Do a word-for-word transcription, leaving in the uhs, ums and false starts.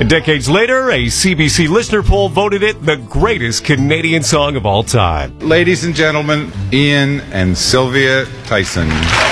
And decades later, a C B C listener poll voted it the greatest Canadian song of all time. Ladies and gentlemen, Ian and Sylvia Tyson.